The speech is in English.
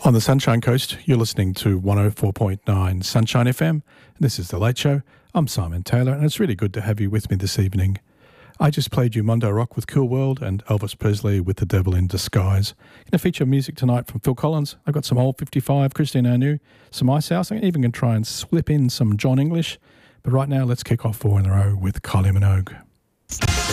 On the Sunshine Coast, you're listening to 104.9 Sunshine FM. And this is The Late Show. I'm Simon Taylor, and it's really good to have you with me this evening. I just played you Mondo Rock with Cool World and Elvis Presley with The Devil in Disguise. Going to feature music tonight from Phil Collins. I've got some old 55, Christine Anu, some Ice House. I'm even going to try and slip in some John English. But right now, let's kick off 4 in a row with Kylie Minogue.